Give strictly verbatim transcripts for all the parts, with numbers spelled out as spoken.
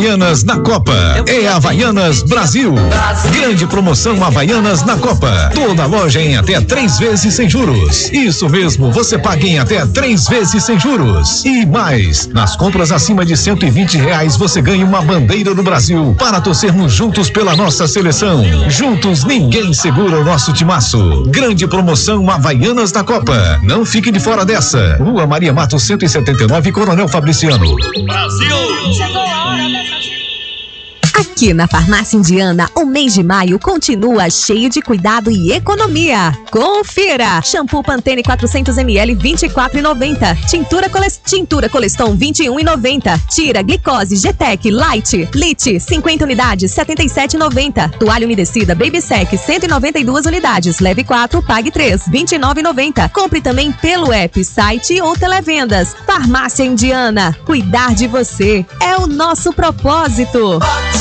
Havaianas na Copa. É Havaianas Brasil. Grande promoção Havaianas na Copa. Toda loja em até três vezes sem juros. Isso mesmo, você paga em até três vezes sem juros. E mais, nas compras acima de cento e vinte reais você ganha uma bandeira do Brasil para torcermos juntos pela nossa seleção. Juntos ninguém segura o nosso timaço. Grande promoção Havaianas na Copa. Não fique de fora dessa. Rua Maria Matos cento e setenta e nove, Coronel Fabriciano. Brasil! Chegou a hora dessa... Aqui na Farmácia Indiana, o mês de maio continua cheio de cuidado e economia. Confira! Shampoo Pantene quatrocentos mililitros, vinte e quatro reais e noventa centavos. Tintura, Colest... Tintura Coleston, vinte e um reais e noventa centavos. Tira Glicose G-Tech Light Lite, cinquenta unidades, setenta e sete reais e noventa centavos. Toalha umedecida Baby Sec, cento e noventa e duas unidades. Leve quatro, pague três, vinte e nove reais e noventa centavos. Compre também pelo app, site ou televendas. Farmácia Indiana, cuidar de você é o nosso propósito.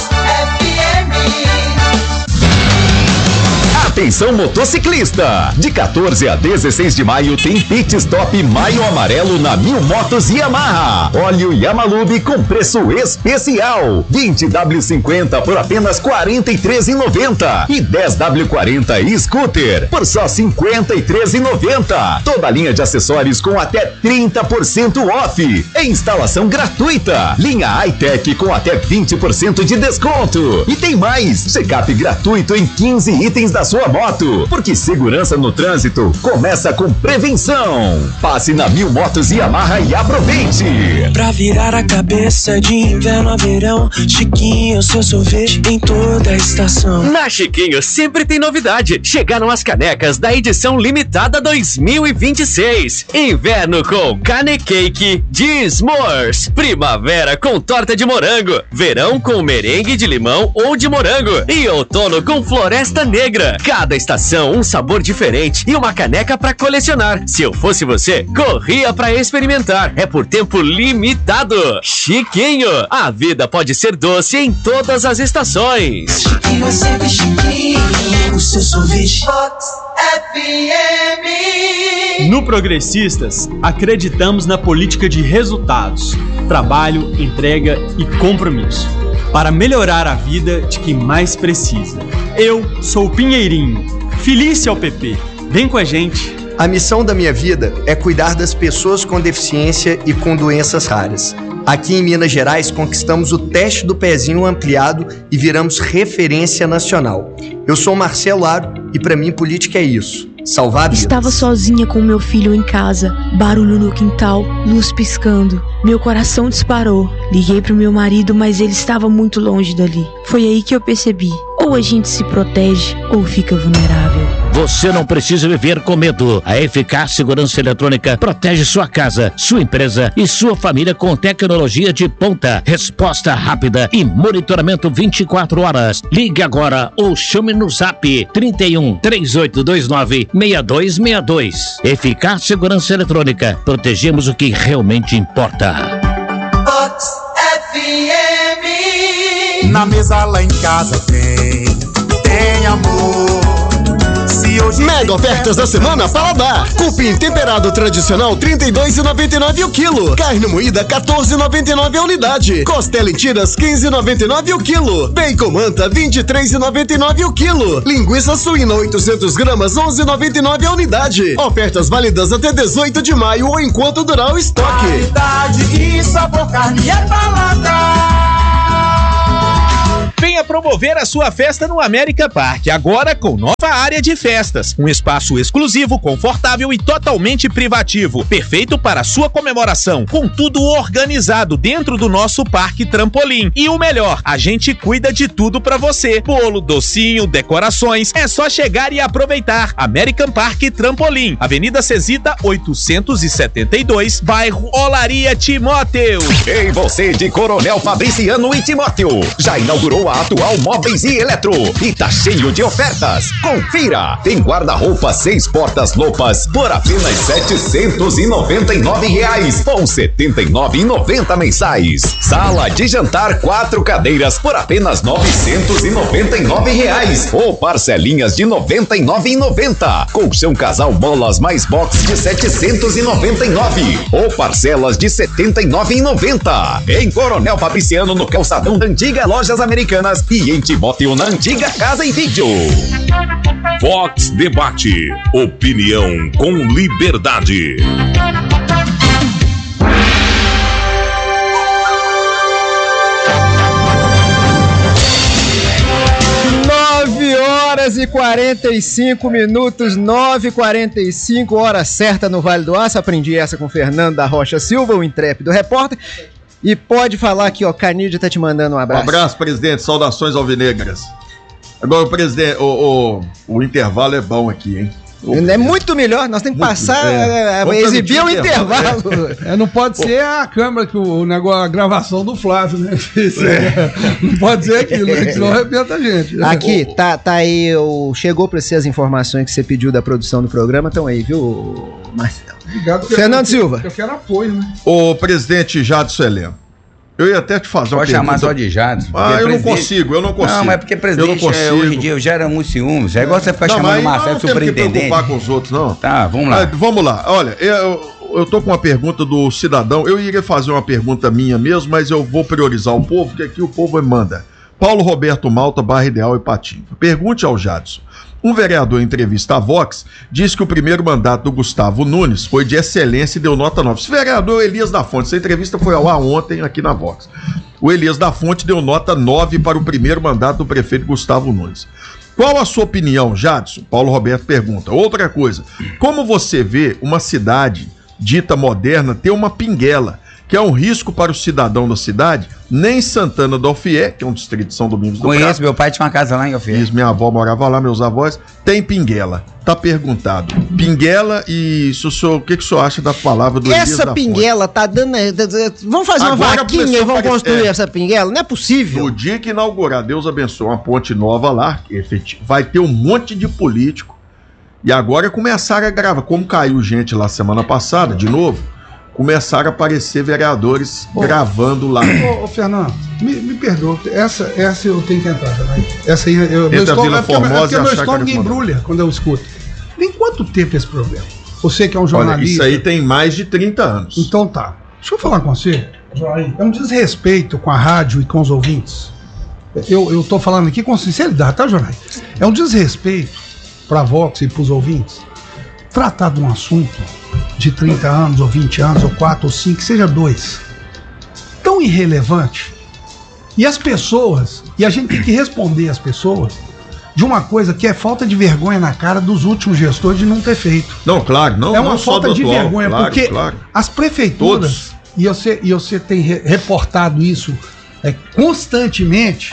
Atenção motociclista! De quatorze a dezesseis de maio tem Pit Stop Maio Amarelo na Mil Motos Yamaha. Óleo Yamalube com preço especial. vinte W cinquenta por apenas quarenta e três reais e noventa centavos. E dez W quarenta Scooter por só cinquenta e três reais e noventa centavos. Toda a linha de acessórios com até trinta por cento off. E instalação gratuita. Linha Hi-Tech com até vinte por cento de desconto. E tem mais! Check-up gratuito em quinze itens da sua moto, porque segurança no trânsito começa com prevenção. Passe na Mil Motos Yamaha e aproveite. Pra virar a cabeça de inverno a verão, Chiquinho, seu sorvete em toda a estação. Na Chiquinho sempre tem novidade. Chegaram as canecas da edição limitada dois mil e vinte e seis. Inverno com Cane Cake de S'mores. Primavera com torta de morango. Verão com merengue de limão ou de morango. E outono com Floresta Negra. Cada estação um sabor diferente e uma caneca pra colecionar. Se eu fosse você, corria pra experimentar. É por tempo limitado. Chiquinho, a vida pode ser doce em todas as estações. Chiquinho, sempre chiquinho, o seu sorvete. F M. No Progressistas, acreditamos na política de resultados, trabalho, entrega e compromisso, para melhorar a vida de quem mais precisa. Eu sou o Pinheirinho, Felícia ao P P. Vem com a gente. A missão da minha vida é cuidar das pessoas com deficiência e com doenças raras. Aqui em Minas Gerais conquistamos o teste do pezinho ampliado e viramos referência nacional. Eu sou Marcelo Aro e para mim política é isso, salvar vidas. Estava sozinha com meu filho em casa, barulho no quintal, luz piscando. Meu coração disparou. Liguei pro meu marido, mas ele estava muito longe dali. Foi aí que eu percebi, ou a gente se protege ou fica vulnerável. Você não precisa viver com medo. A Eficaz Segurança Eletrônica protege sua casa, sua empresa e sua família com tecnologia de ponta, resposta rápida e monitoramento vinte e quatro horas. Ligue agora ou chame no zap trinta e um, três oito dois nove, seis dois seis dois. Eficaz Segurança Eletrônica. Protegemos o que realmente importa. Vox F M. Na mesa lá em casa tem, tem amor. Mega ofertas da semana Paladar. Cupim temperado tradicional trinta e dois reais e noventa e nove o quilo. Carne moída quatorze reais e noventa e nove a unidade. Costela em tiras quinze reais e noventa e nove o quilo. Bacon manta vinte e três reais e noventa e nove o quilo. Linguiça suína oitocentos gramas onze reais e noventa e nove a unidade. Ofertas válidas até dezoito de maio ou enquanto durar o estoque. Qualidade e sabor, carne é Paladar. Venha promover a sua festa no América Park, agora com nova área de festas. Um espaço exclusivo, confortável e totalmente privativo. Perfeito para a sua comemoração, com tudo organizado dentro do nosso Parque Trampolim. E o melhor, a gente cuida de tudo para você. Bolo, docinho, decorações, é só chegar e aproveitar. American Park Trampolim, Avenida Cesita oitocentos e setenta e dois, bairro Olaria Timóteo. Ei, você de Coronel Fabriciano e Timóteo, já inaugurou a Atual Móveis e Eletro. E tá cheio de ofertas. Confira. Tem guarda-roupa seis portas Lopas por apenas setecentos e noventa e nove reais ou setenta e nove reais e noventa mensais. Sala de jantar quatro cadeiras por apenas novecentos e noventa e nove reais ou parcelinhas de noventa e nove reais e noventa. Colchão casal molas mais box de setecentos e noventa e nove ou parcelas de setenta e nove reais e noventa. Em Coronel Fabriciano, no calçadão da antiga Lojas Americanas e em Timóteo, na antiga Casa e Vídeo. Vox Debate. Opinião com liberdade. nove horas e quarenta e cinco minutos, nove e quarenta e cinco, hora certa no Vale do Aço. Aprendi essa com Fernando da Rocha Silva, o intrépido repórter. E pode falar aqui, ó, Canídia tá te mandando um abraço. Um abraço, presidente, saudações alvinegras. Agora, o presidente, o, o, o intervalo é bom aqui, hein? É muito melhor, nós temos que muito, passar é. a exibir o intervalo. intervalo. É, não pode Pô. ser a câmera, que o negócio, a gravação do Flávio, né? É. Não pode ser aquilo, né? Senão arrebenta a gente. Aqui, tá, tá aí, o, chegou para você as informações que você pediu da produção do programa, estão aí, viu, Marcelo? Obrigado. Fernando eu, Silva. Eu quero apoio, né? O presidente Jadson Heleno, eu ia até te fazer uma Pode pergunta. chamar só de Jadson. Ah, eu presidente... não consigo, eu não consigo. Não, mas porque presidente é, hoje em dia gera muito ciúmes. É igual você ficar não, chamando o Marcelo não superintendente. Não tem que preocupar com os outros, não. Tá, vamos lá. Ah, vamos lá. Olha, eu, eu tô com uma pergunta do cidadão. Eu iria fazer uma pergunta minha mesmo, mas eu vou priorizar o povo, que aqui o povo manda. Paulo Roberto Malta, Barra Ideal e Patinho. Pergunte ao Jadson. Um vereador em entrevista à Vox disse que o primeiro mandato do Gustavo Nunes foi de excelência e deu nota nove. Esse vereador Elias da Fonte, essa entrevista foi ao ar ontem aqui na Vox. O Elias da Fonte deu nota nove para o primeiro mandato do prefeito Gustavo Nunes. Qual a sua opinião, Jadson? Paulo Roberto pergunta. Outra coisa, como você vê uma cidade dita moderna ter uma pinguela, que é um risco para o cidadão da cidade? Nem Santana do Alfié, que é um distrito de São Domingos do Conheço, Prato. Meu pai tinha uma casa lá em Alfié. Isso, minha avó morava lá, meus avós. Tem pinguela. Tá perguntado. Pinguela e se o, senhor, o que, que o senhor acha da palavra do Elias Essa da pinguela Fonte? Tá dando... Vamos fazer uma Agora vaquinha e vamos construir é. essa pinguela? Não é possível. No dia que inaugurar, Deus abençoe, uma ponte nova lá, vai ter um monte de político. E agora começaram a gravar. Como caiu gente lá semana passada, de novo, começaram a aparecer vereadores ô, gravando lá. Ô, ô Fernando, me, me perdoa, essa, essa eu tenho que entrar também. Essa aí, eu, meu estômago, é porque, é porque meu estômago embrulha quando eu escuto. Tem quanto tempo esse problema? Você que é um jornalista... Olha, isso aí tem mais de trinta anos. Então tá. Deixa eu falar com você. É um desrespeito com a rádio e com os ouvintes. Eu, eu tô falando aqui com sinceridade, tá, jornalista? É um desrespeito pra Vox e pros ouvintes tratar de um assunto de trinta anos, ou vinte anos, ou quatro, ou cinco, que seja dois, tão irrelevante. E as pessoas, e a gente tem que responder às pessoas de uma coisa que é falta de vergonha na cara dos últimos gestores de não ter feito. Não, claro, não. É uma não falta só de atual, vergonha, claro, porque claro. as prefeituras, e você, e você tem re reportado isso é, constantemente,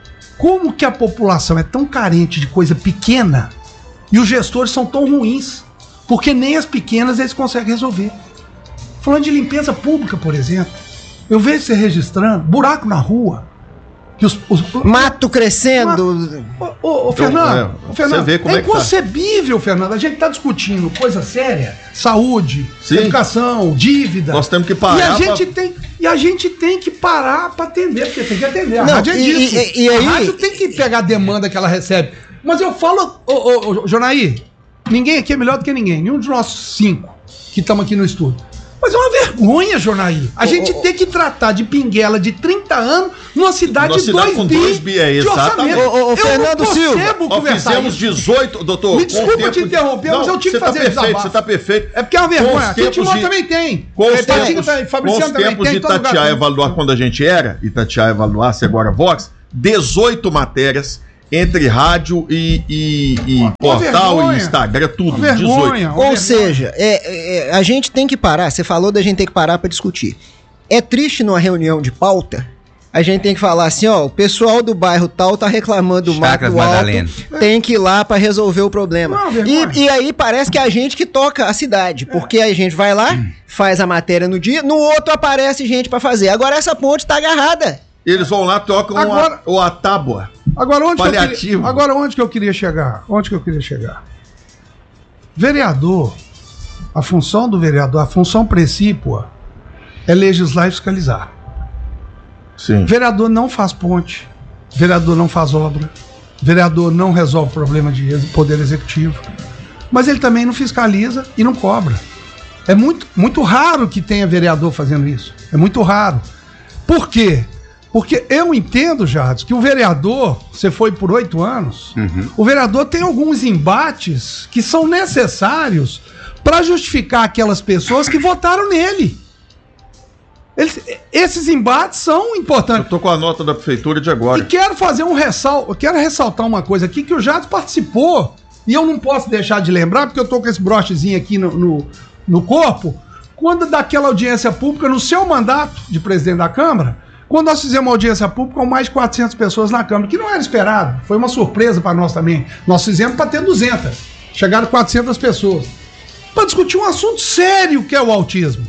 como que a população é tão carente de coisa pequena e os gestores são tão ruins. Porque nem as pequenas eles conseguem resolver. Falando de limpeza pública, por exemplo, eu vejo você registrando buraco na rua. Que os, os, mato crescendo. Ô, ô, ô, Fernando, é, ô, Fernando vê como é, é inconcebível, tá. Fernando. A gente está discutindo coisa séria, saúde, Sim. educação, dívida. Nós temos que parar. E a gente, pra... tem, e a gente tem que parar para atender, porque tem que atender. A Não, rádio é e, disso. E, e, e aí... A rádio tem que pegar a demanda que ela recebe. Mas eu falo, ô, ô, ô Jonaí, ninguém aqui é melhor do que ninguém. Nenhum de nossos cinco que estamos aqui no estúdio. Mas é uma vergonha, Jonaí. A oh, gente oh, tem que tratar de pinguela de trinta anos numa cidade de dois bi é, de orçamento. Ô, ô, Fernando Silva, fizemos dezoito, doutor. Me desculpa te interromper, não, mas eu tive que fazer isso. Você está perfeito. É porque é uma vergonha. Aqui Timóteo de... também tem. Com os tempos, com os tempos de Itatiaia Valoar, quando a gente era, Itatiaia Valoar, se agora Vox, dezoito matérias entre rádio e, e, e portal vergonha. E Instagram, tudo, uma vergonha, dezoito. uma Ou vergonha. seja, é, é, a gente tem que parar, você falou da gente ter que parar para discutir. É triste numa reunião de pauta, a gente tem que falar assim, ó, o pessoal do bairro tal tá reclamando do mato alto, tem que ir lá para resolver o problema. Não, e, e aí parece que é a gente que toca a cidade, porque a gente vai lá, faz a matéria no dia, no outro aparece gente para fazer. Agora essa ponte tá agarrada. Eles vão lá, tocam agora, a, ou a tábua. Agora onde, que eu queria, agora, onde que eu queria chegar? Onde que eu queria chegar? Vereador, a função do vereador, a função precípua é legislar e fiscalizar. Sim. Vereador não faz ponte, vereador não faz obra, vereador não resolve problema de poder executivo, mas ele também não fiscaliza e não cobra. É muito, muito raro que tenha vereador fazendo isso. É muito raro. Por quê? Porque eu entendo, Jades, que o vereador, você foi por oito anos, uhum. o vereador tem alguns embates que são necessários para justificar aquelas pessoas que votaram nele. Eles, esses embates são importantes. Eu tô com a nota da prefeitura de agora. E quero fazer um ressal, eu quero ressaltar uma coisa aqui que o Jades participou e eu não posso deixar de lembrar, porque eu tô com esse brochezinho aqui no, no, no corpo, quando daquela audiência pública, no seu mandato de presidente da Câmara, quando nós fizemos uma audiência pública com mais de quatrocentas pessoas na Câmara, que não era esperado, foi uma surpresa para nós também. Nós fizemos para ter duzentas, chegaram quatrocentas pessoas, para discutir um assunto sério que é o autismo.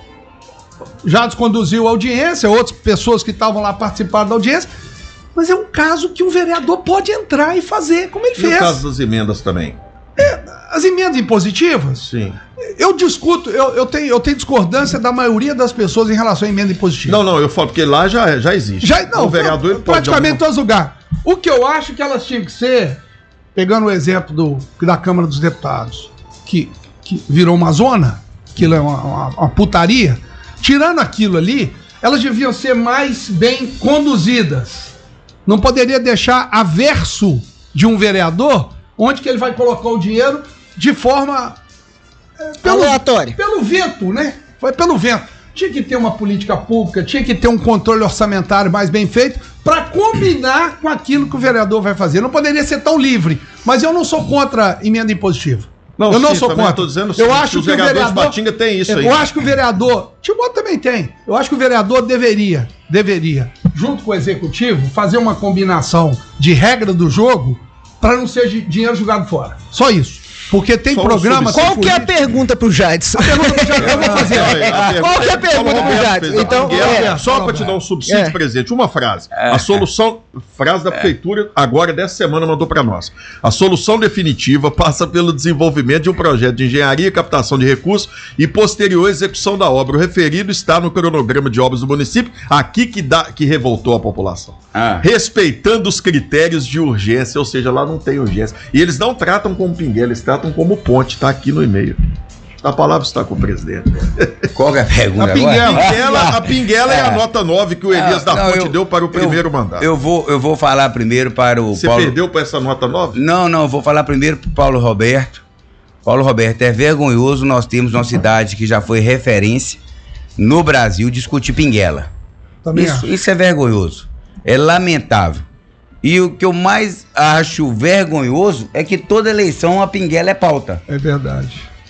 Já desconduziu a audiência, outras pessoas que estavam lá participaram da audiência, mas é um caso que um vereador pode entrar e fazer, como ele e fez. E o caso das emendas também? É, as emendas impositivas? Sim. Eu discuto, eu, eu, tenho, eu tenho discordância da maioria das pessoas em relação à emenda impositiva. Não, não, eu falo porque lá já, já existe. Já, não, o vereador eu, praticamente todos os lugares. O que eu acho que elas tinham que ser, pegando o exemplo do, da Câmara dos Deputados, que, que virou uma zona, que é uma, uma, uma putaria, tirando aquilo ali, elas deviam ser mais bem conduzidas. Não poderia deixar averso de um vereador, onde que ele vai colocar o dinheiro de forma é, pelo, aleatória. Pelo vento, né? Foi pelo vento. Tinha que ter uma política pública, tinha que ter um controle orçamentário mais bem feito para combinar com aquilo que o vereador vai fazer. Não poderia ser tão livre. Mas eu não sou contra emenda impositiva. Não, eu sim, não sou contra. Tô dizendo, eu acho que os vereadores vereador, de Patinga tem isso eu aí. Eu acho que o vereador, Timóteo também tem. Eu acho que o vereador deveria, deveria, junto com o executivo, fazer uma combinação de regra do jogo para não ser dinheiro jogado fora. Só isso. Porque tem Só programa... Qual que é a pergunta pro Jades? A pergunta pro Jades eu vou fazer. É, Qual que é a pergunta pro Jades? Então, é, só para te dar um subsídio, é. presidente, uma frase. A solução, frase da prefeitura, agora dessa semana, mandou para nós. A solução definitiva passa pelo desenvolvimento de um projeto de engenharia e captação de recursos e posterior execução da obra. O referido está no cronograma de obras do município, aqui que, dá, que revoltou a população. Ah. Respeitando os critérios de urgência, ou seja, lá não tem urgência. E eles não tratam como pinguela, eles tratam como ponte, está aqui no e-mail. A palavra está com o presidente. Qual é a pergunta a pinguela, agora? A pinguela, a pinguela é. é a nota nove que o Elias não, da Ponte não, eu, deu para o primeiro eu, mandato. Eu vou, eu vou falar primeiro para o Você Paulo... perdeu para essa nota nove? Não, não, eu vou falar primeiro para o Paulo Roberto. Paulo Roberto, é vergonhoso nós temos uma cidade que já foi referência no Brasil discutir pinguela. Isso, isso é vergonhoso. É lamentável. E o que eu mais acho vergonhoso é que toda eleição a pinguela é pauta. É verdade.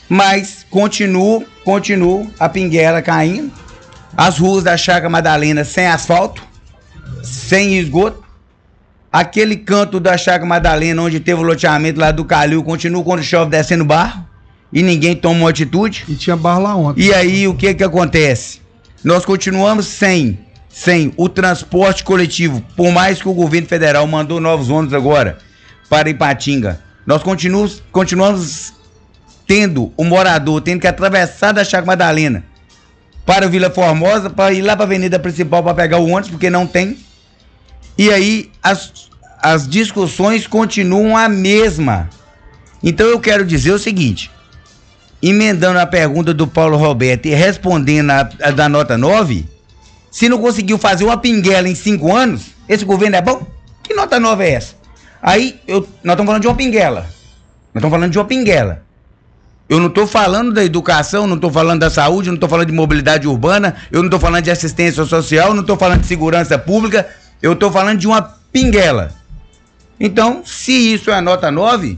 Mas continua, continua a pinguela caindo, as ruas da Chácara Madalena sem asfalto, sem esgoto, aquele canto da Chácara Madalena onde teve o loteamento lá do Calil continua quando chove descendo barro e ninguém toma uma atitude. E tinha barro lá ontem. E aí o que que acontece? Nós continuamos sem... sem o transporte coletivo, por mais que o governo federal mandou novos ônibus agora para Ipatinga, nós continuamos, continuamos tendo o morador tendo que atravessar da Chácara Madalena para Vila Formosa, para ir lá para a avenida principal para pegar o ônibus, porque não tem. E aí as, as discussões continuam a mesma. Então eu quero dizer o seguinte, emendando a pergunta do Paulo Roberto e respondendo a, a da nota nove, se não conseguiu fazer uma pinguela em cinco anos, esse governo é bom? Que nota nova é essa? Aí, eu, nós estamos falando de uma pinguela. Nós estamos falando de uma pinguela. Eu não estou falando da educação, não estou falando da saúde, não estou falando de mobilidade urbana, eu não estou falando de assistência social, não estou falando de segurança pública, eu estou falando de uma pinguela. Então, se isso é a nota nove,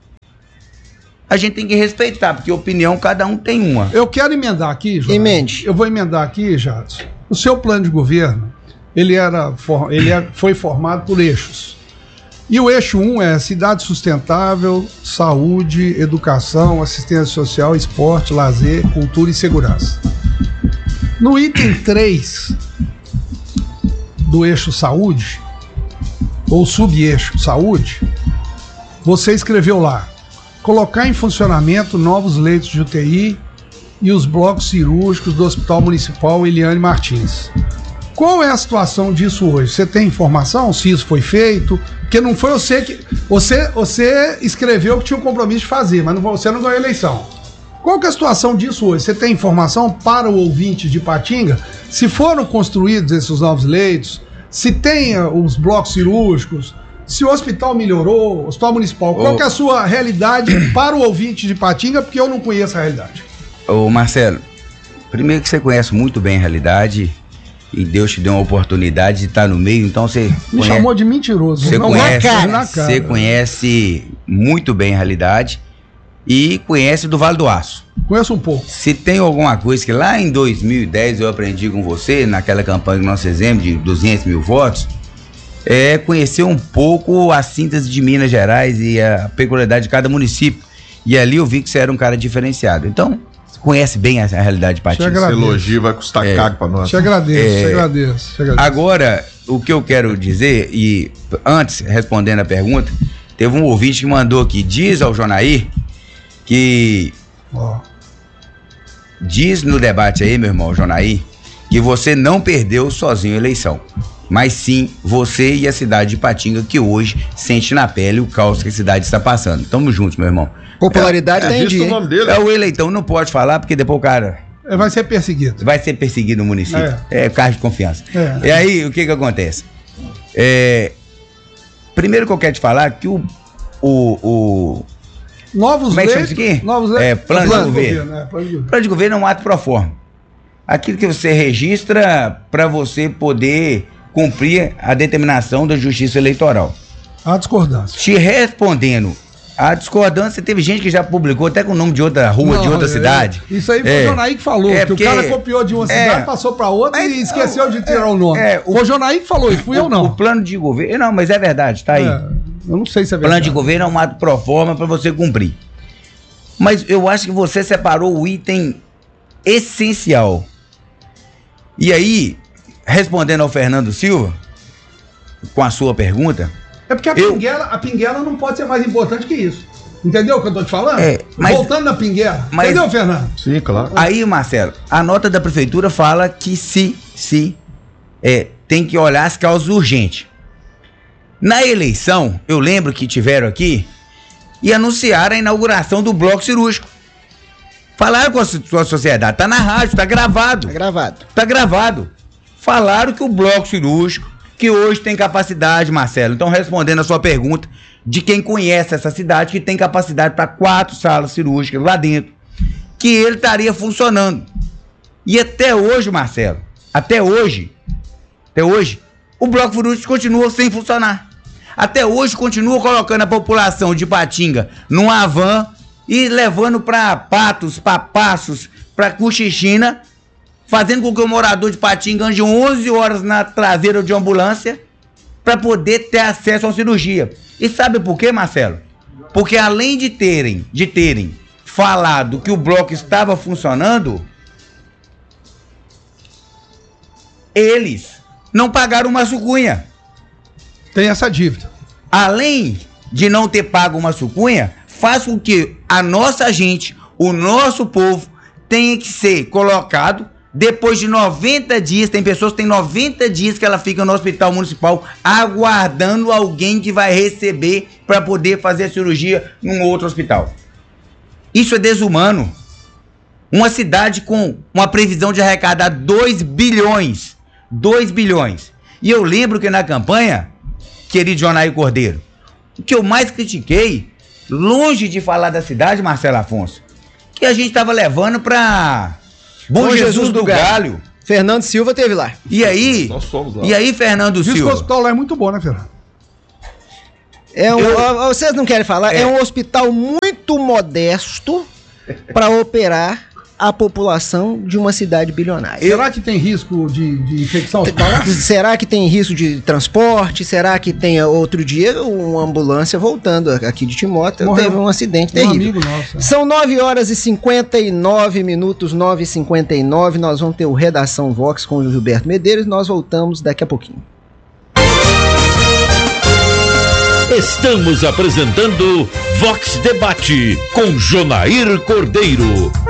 a gente tem que respeitar, porque opinião cada um tem uma. Eu quero emendar aqui, João. Emende. Eu vou emendar aqui, Jadson. O seu plano de governo, ele, era, ele foi formado por eixos. E o eixo um é cidade sustentável, saúde, educação, assistência social, esporte, lazer, cultura e segurança. No item três do eixo saúde, ou sub-eixo saúde, você escreveu lá, colocar em funcionamento novos leitos de U T I e os blocos cirúrgicos do Hospital Municipal Eliane Martins. Qual é a situação disso hoje? Você tem informação se isso foi feito? Porque não foi você que... Você, você escreveu que tinha um compromisso de fazer, mas não, você não ganhou a eleição. Qual que é a situação disso hoje? Você tem informação para o ouvinte de Ipatinga? Se foram construídos esses novos leitos, se tem os blocos cirúrgicos, se o hospital melhorou, o Hospital Municipal, qual Ô, que é a sua realidade para o ouvinte de Ipatinga? Porque eu não conheço a realidade. Ô Marcelo, primeiro que você conhece muito bem a realidade e Deus te deu uma oportunidade de estar no meio, então você... Me conhece, chamou de mentiroso. Você não, conhece, na cara, na cara. Você conhece muito bem a realidade e conhece do Vale do Aço. Conheço um pouco. Se tem alguma coisa que lá em dois mil e dez eu aprendi com você, naquela campanha que nós fizemos de duzentos mil votos, é conhecer um pouco a síntese de Minas Gerais e a peculiaridade de cada município. E ali eu vi que você era um cara diferenciado. Então, você conhece bem a, a realidade de Ipatinga. Esse elogio vai custar É. caro pra nós. Te agradeço, É. te agradeço, te agradeço. Agora, o que eu quero dizer, e antes, respondendo a pergunta, teve um ouvinte que mandou aqui, diz ao Jonair que... Ó. Diz no debate aí, meu irmão, Jonair, que você não perdeu sozinho a eleição, mas sim você e a cidade de Ipatinga, que hoje sente na pele o caos que a cidade está passando. Tamo juntos, meu irmão. Popularidade é, tem é, dia, o nome dele. É o eleitão, não pode falar, porque depois o cara... Vai ser perseguido. Vai ser perseguido no município. É, é cargo de confiança. É. E aí, o que que acontece? É, primeiro que eu quero te falar que o... o, o Novos Como é que chama leitos, isso aqui? novos É, leitos. plano, Plano de de governo. governo, é, plano de governo. Plano de governo é um ato pro forma. Aquilo que você registra para você poder cumprir a determinação da Justiça Eleitoral. A discordância. Te respondendo, a discordância, teve gente que já publicou até com o nome de outra rua, Não, de outra é, cidade. Isso aí foi É. o Jonaí que falou, É, que porque- o cara copiou de uma cidade, É. passou pra outra e esqueceu de tirar o nome. É, o, o Jonaí que falou isso, fui eu não. O plano de governo, não, mas é verdade, tá aí. É, eu não sei se é Plano verdade. de governo é um ato pro forma para você cumprir. Mas eu acho que você separou o item essencial. E aí, respondendo ao Fernando Silva, com a sua pergunta... É porque a, eu- pinguela, a pinguela não pode ser mais importante que isso. Entendeu o que eu tô te falando? É, mas- Voltando na pinguela. mas- Entendeu, Fernando? Sim, claro. Aí, Marcelo, a nota da prefeitura fala que se, se é, tem que olhar as causas urgentes. Na eleição, eu lembro que tiveram aqui e anunciaram a inauguração do bloco cirúrgico. Falaram com a so- com a sociedade, tá na rádio, tá gravado. Tá gravado. Tá gravado. Falaram que o bloco cirúrgico, que hoje tem capacidade, Marcelo. Então, respondendo a sua pergunta, de quem conhece essa cidade, que tem capacidade para quatro salas cirúrgicas lá dentro, que ele estaria funcionando. E até hoje, Marcelo, até hoje, até hoje, o bloco cirúrgico continua sem funcionar. Até hoje continua colocando a população de Ipatinga numa van e levando para Patos, para Passos, para Cuxichina, fazendo com que o morador de Ipatinga ande onze horas na traseira de ambulância para poder ter acesso à cirurgia. E sabe por quê, Marcelo? Porque além de terem, de terem falado que o bloco estava funcionando, eles não pagaram uma sucunha. Tem essa dívida. Além de não ter pago uma sucunha, faz com que a nossa gente, o nosso povo, tenha que ser colocado depois de noventa dias. Tem pessoas que têm noventa dias que ela fica no hospital municipal aguardando alguém que vai receber para poder fazer a cirurgia num outro hospital. Isso é desumano. Uma cidade com uma previsão de arrecadar dois bilhões. dois bilhões. E eu lembro que na campanha, querido Jonair Cordeiro, o que eu mais critiquei, longe de falar da cidade, Marcelo Afonso, que a gente estava levando para Bom, Jesus, Jesus do, do Galho. Galho. Fernando Silva teve lá. E aí, Nós fomos lá. e aí Fernando Diz que o Silva, hospital lá é muito bom, né, Fernando? É um, Eu- ó, vocês não querem falar? É, É. um hospital muito modesto para operar a população de uma cidade bilionária. Será que tem risco de, de infecção hospitalar? Será que tem risco de transporte? Será que tem outro dia uma ambulância voltando aqui de Timóteo? Morreu. Teve um acidente Um terrível. amigo nosso. São nove horas e cinquenta e nove minutos, nove e cinquenta e nove. Nós vamos ter o Redação Vox com o Gilberto Medeiros. Nós voltamos daqui a pouquinho. Estamos apresentando Vox Debate com Jonair Cordeiro.